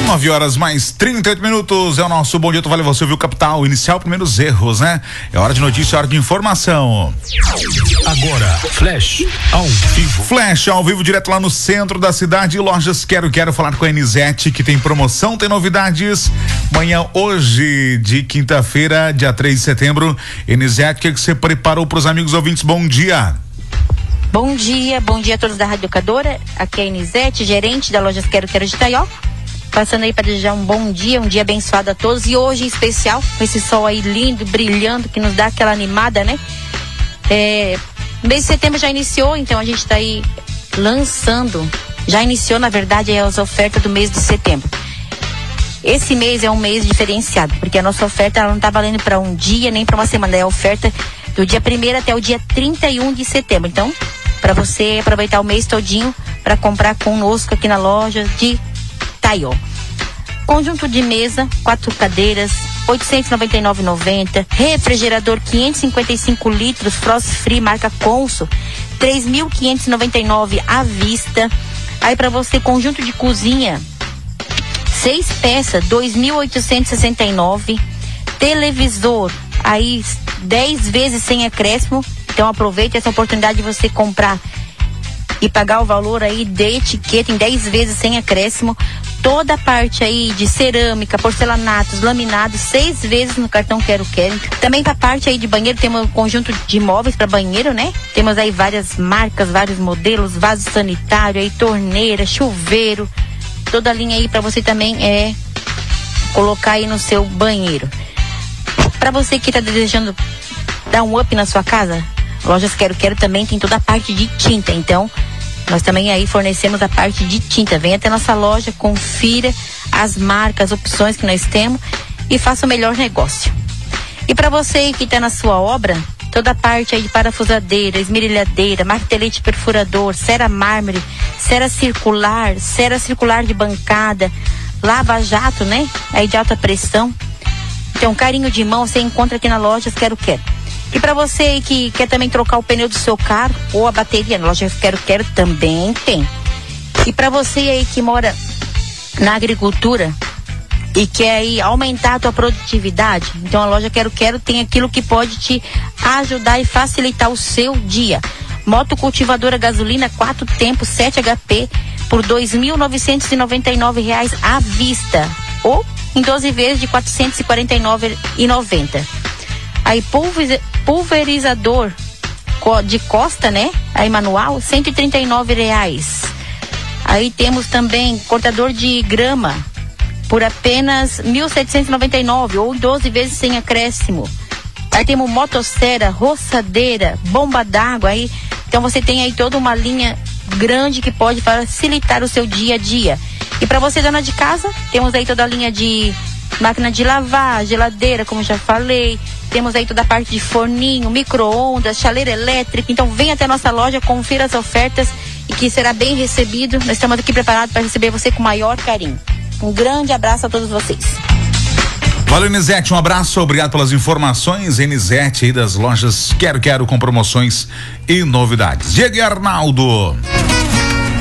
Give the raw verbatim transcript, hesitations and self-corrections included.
nove horas mais trinta e oito minutos, é o nosso Bom Dia, tu vale você, viu, capital, inicial, primeiros erros, né? É hora de notícia, é hora de informação. Agora, Flash ao vivo. Flash ao vivo, direto lá no centro da cidade, lojas Quero Quero, falar com a Enisete, que tem promoção, tem novidades. Manhã, hoje, de quinta-feira, dia três de setembro. Enisete, o que, que você preparou para os amigos ouvintes? Bom dia. Bom dia, bom dia a todos da Rádio Educadora. Aqui é a Enisete, gerente da lojas Quero Quero de Itaió. Passando aí para desejar um bom dia, um dia abençoado a todos. E hoje em especial, com esse sol aí lindo, brilhando, que nos dá aquela animada, né? É, o mês de setembro já iniciou, então a gente está aí lançando. Já iniciou, na verdade, as ofertas do mês de setembro. Esse mês é um mês diferenciado, porque a nossa oferta ela não está valendo para um dia nem para uma semana. É a oferta do dia primeiro até o dia trinta e um de setembro. Então, para você aproveitar o mês todinho para comprar conosco aqui na loja de Itaió. Conjunto de mesa, quatro cadeiras, oitocentos e noventa e nove reais e noventa centavos. Refrigerador quinhentos e cinquenta e cinco litros, Frost Free, marca Consul, três mil quinhentos e noventa e nove reais à vista. Aí para você, conjunto de cozinha, seis peças, dois mil oitocentos e sessenta e nove reais. Televisor, aí dez vezes sem acréscimo. Então aproveite essa oportunidade de você comprar e pagar o valor aí de etiqueta em dez vezes sem acréscimo. Toda a parte aí de cerâmica, porcelanatos, laminados, seis vezes no cartão Quero Quero. Também para a parte aí de banheiro, temos um conjunto de móveis para banheiro, né? Temos aí várias marcas, vários modelos, vaso sanitário, aí torneira, chuveiro, toda a linha aí para você também é colocar aí no seu banheiro. Para você que está desejando dar um up na sua casa, Lojas Quero Quero também tem toda a parte de tinta, então nós também aí fornecemos a parte de tinta. Venha até nossa loja, confira as marcas, as opções que nós temos e faça o melhor negócio. E para você que está na sua obra, toda a parte aí de parafusadeira, esmerilhadeira, martelete perfurador, cera mármore, cera circular, cera circular de bancada, lava-jato, né? Aí de alta pressão. Então, carinho de mão você encontra aqui na loja Quero Quero. E para você que quer também trocar o pneu do seu carro ou a bateria, na loja Quero Quero também tem. E para você aí que mora na agricultura e quer aí aumentar a tua produtividade, então a loja Quero Quero tem aquilo que pode te ajudar e facilitar o seu dia. Moto cultivadora gasolina quatro tempos sete H P por dois mil novecentos e noventa e nove reais à vista ou em doze vezes de quatrocentos e quarenta e nove reais e noventa centavos. Aí pulverizador de costa, né? Aí manual, cento e trinta e nove reais. Aí temos também cortador de grama por apenas mil setecentos e noventa e nove ou doze vezes sem acréscimo. Aí temos motosserra, roçadeira, bomba d'água aí. Então você tem aí toda uma linha grande que pode facilitar o seu dia a dia. E para você, dona de casa, temos aí toda a linha de máquina de lavar, geladeira, como já falei. Temos aí toda a parte de forninho, micro-ondas, chaleira elétrica. Então vem até a nossa loja, confira as ofertas e que será bem recebido. Nós estamos aqui preparados para receber você com o maior carinho. Um grande abraço a todos vocês. Valeu, Enisete, um abraço, obrigado pelas informações. Enisete aí das lojas Quero Quero com promoções e novidades. Diego e Arnaldo.